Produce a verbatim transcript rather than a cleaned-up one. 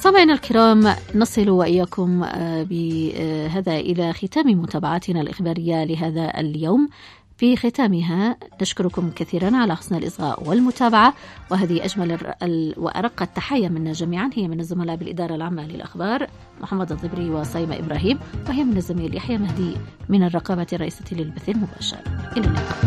مستمعينا الكرام، نصل وإياكم بهذا إلى ختام متابعاتنا الإخبارية لهذا اليوم. في ختامها نشكركم كثيرا على حسن الإصغاء والمتابعة، وهذه أجمل وأرق التحية منا جميعا هي من الزملاء بالإدارة العامة للأخبار محمد الضبري وصيمة إبراهيم، وهي من الزميل يحيى مهدي من الرقابة الرئيسة للبث المباشر. إلى اللقاء.